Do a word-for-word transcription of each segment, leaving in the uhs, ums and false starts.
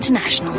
International.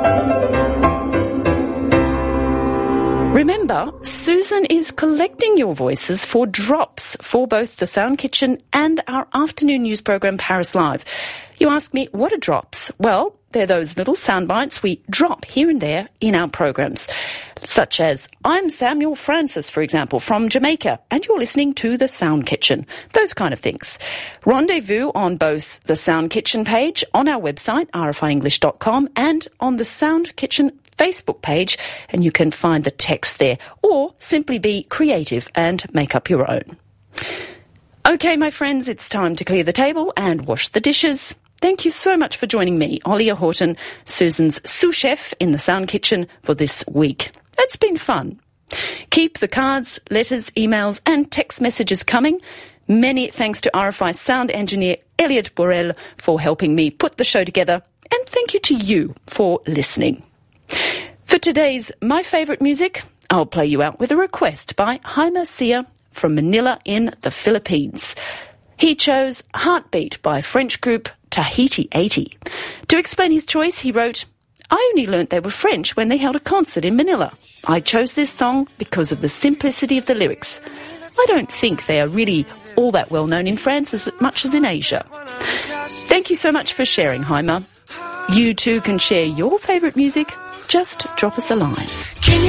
Remember, Susan is collecting your voices for drops for both the Sound Kitchen and our afternoon news program Paris Live. You ask me, what are drops? Well, they're those little sound bites we drop here and there in our programs, such as, I'm Samuel Francis, for example, from Jamaica, and you're listening to the Sound Kitchen. Those kind of things. Rendezvous on both the Sound Kitchen page on our website, r f i english dot com, and on the Sound Kitchen Facebook page, and you can find the text there, or simply be creative and make up your own. Okay, my friends, it's time to clear the table and wash the dishes. Thank you so much for joining me, Olia Horton, Susan's sous chef in the Sound Kitchen, for this week. It's been fun. Keep the cards, letters, emails and text messages coming. Many thanks to R F I sound engineer Elliot Borrell for helping me put the show together, and thank you to you for listening. For today's My Favourite Music, I'll play you out with a request by Jaime Sia from Manila in the Philippines. He chose Heartbeat by French group Tahiti eighty. To explain his choice, he wrote, I only learnt they were French when they held a concert in Manila. I chose this song because of the simplicity of the lyrics. I don't think they are really all that well known in France as much as in Asia. Thank you so much for sharing, Jaime. You too can share your favourite music. Just drop us a line.